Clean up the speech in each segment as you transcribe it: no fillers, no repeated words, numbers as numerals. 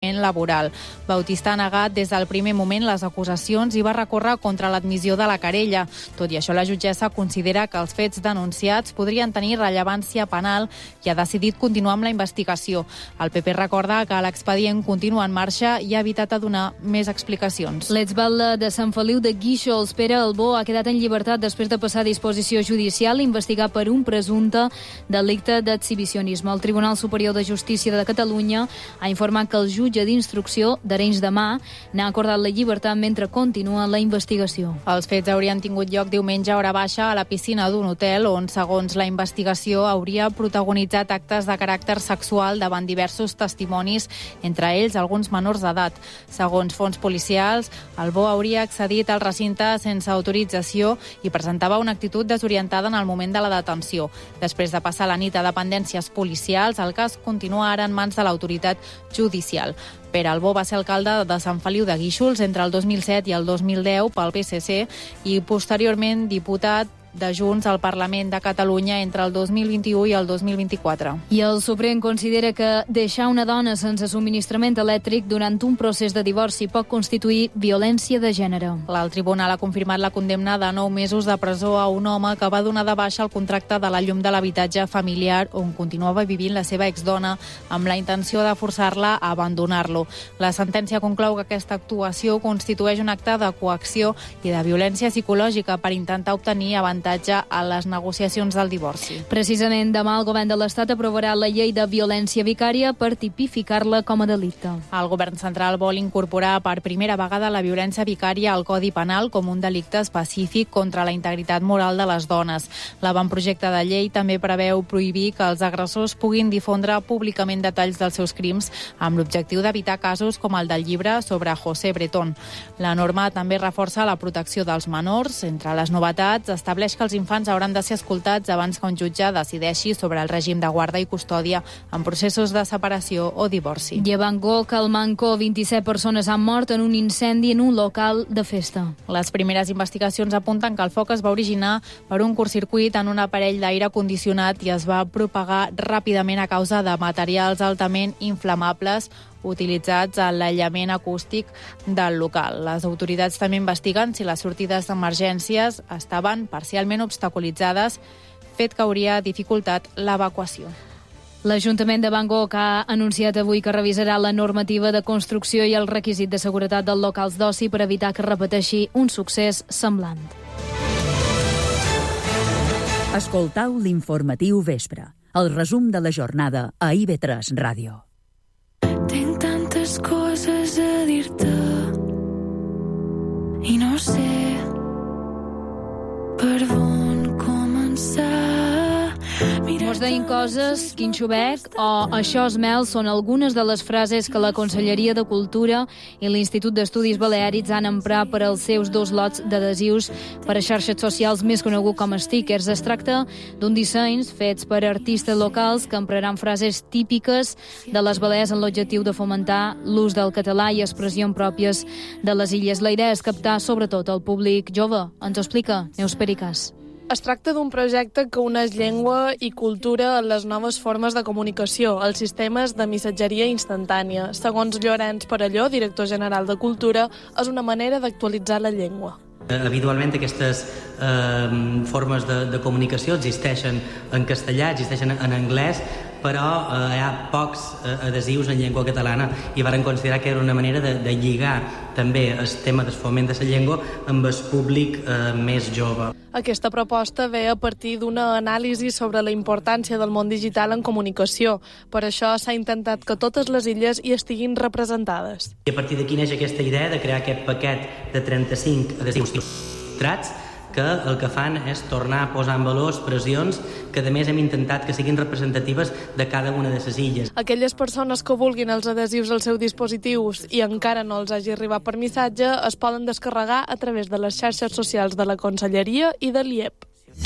assetjament laboral. Bautista ha negat des del primer moment les acusacions i va recórrer contra l'admissió de la querella. Tot i això, la jutgessa considera que els fets denunciats podrien tenir rellevància penal i ha decidit continuar amb la investigació. El PP recorda que l'expedient continua en marxa i ha evitat a donar més explicacions. L'exbatlle de Sant Feliu de Guíxols, Pere Albó, ha quedat en llibertat després de passar a disposició judicial investigat per un presumpte delicte d'exhibicionisme. El Tribunal Superior de Justícia de Catalunya ha informat que el jutge d'instrucció d'Arenys de Mar n'ha acordat la llibertat mentre continua la investigació. Els fets haurien tingut lloc diumenge a hora baixa a la piscina d'un hotel on, segons la investigació, hauria protagonitzat actes de caràcter sexual davant diversos testimonis, entre ells alguns menors d'edat. Segons fonts policials, Albó hauria accedit al recinte sense autorització i presentava una actitud desorientada en el moment de la detenció. Després de passar la nit a dependències policials, el cas continua ara en mans de l'autoritat judicial. Pere Albó va ser alcalde de Sant Feliu de Guíxols entre el 2007 i el 2010 pel PSC i posteriorment diputat de Junts al Parlament de Catalunya entre el 2021 i el 2024. I el Suprem considera que deixar una dona sense subministrament elèctric durant un procés de divorci pot constituir violència de gènere. El tribunal ha confirmat la condemna de 9 mesos de presó a un home que va donar de baixa el contracte de la llum de l'habitatge familiar on continuava vivint la seva exdona amb la intenció de forçar-la a abandonar-lo. La sentència conclou que aquesta actuació constitueix un acte de coacció i de violència psicològica per intentar obtenir avantatge a les negociacions del divorci. Precisament demà el govern de l'Estat aprovarà la llei de violència vicària per tipificar-la com a delicte. El govern central vol incorporar per primera vegada la violència vicària al Codi Penal com un delicte específic contra la integritat moral de les dones. L'avantprojecte de llei també preveu prohibir que els agressors puguin difondre públicament detalls dels seus crims amb l'objectiu d'evitar casos com el del llibre sobre José Bretón. La norma també reforça la protecció dels menors. Entre les novetats, estableix que els infants hauran de ser escoltats abans que un jutge decideixi sobre el règim de guarda i custòdia en processos de separació o divorci. I a Bangkok, al Mancó, 27 persones han mort en un incendi en un local de festa. Les primeres investigacions apunten que el foc es va originar per un curtcircuit en un aparell d'aire condicionat i es va propagar ràpidament a causa de materials altament inflamables utilitzats en l'aïllament acústic del local. Les autoritats també investiguen si les sortides d'emergències estaven parcialment obstaculitzades, fet que hauria dificultat l'evacuació. L'Ajuntament de Bangkok ha anunciat avui que revisarà la normativa de construcció i el requisit de seguretat dels locals d'oci per evitar que repeteixi un succés semblant. Escoltau l'informatiu vespre, el resum de la jornada a IB3 Ràdio. Tinc tantes coses a dir-te i no sé per on començar. Mos deien coses, quin xubec o això és mel són algunes de les frases que la Conselleria de Cultura i l'Institut d'Estudis Baleàrics han emprat per als seus 2 lots d'adhesius per a xarxes socials més conegut com stickers. Es tracta d'un disseny fets per artistes locals que empraran frases típiques de les Balears en l'objectiu de fomentar l'ús del català i expressions pròpies de les illes. La idea és captar sobretot el públic jove. Ens ho explica Neus Pericàs. Es tracta d'un projecte que uneix llengua i cultura en les noves formes de comunicació, els sistemes de missatgeria instantània. Segons Llorenç Parelló, director general de Cultura, és una manera d'actualitzar la llengua. Habitualment aquestes formes de comunicació existeixen en castellà, existeixen en anglès, però hi ha pocs adhesius en llengua catalana i varen considerar que era una manera de lligar també el tema del foment de la llengua amb el públic més jove. Aquesta proposta ve a partir d'una anàlisi sobre la importància del món digital en comunicació. Per això s'ha intentat que totes les illes hi estiguin representades. I a partir d'aquí neix aquesta idea de crear aquest paquet de 35 adhesius il·lustrats que el que fan és tornar a posar en valor expressions que a més hem intentat que siguin representatives de cada una de les illes. Aquelles persones que vulguin els adhesius als seus dispositius i encara no els hagi arribat per missatge es poden descarregar a través de les xarxes socials de la Conselleria i de l'IEP.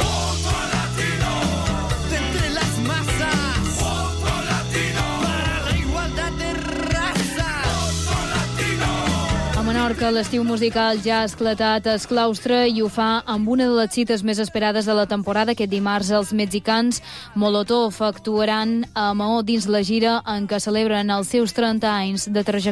A Menorca, l'estiu musical ja ha esclatat al claustre i ho fa amb una de les cites més esperades de la temporada. Aquest dimarts els mexicans Molotov actuaran a Maó dins la gira en què celebren els seus 30 anys de trajectòria.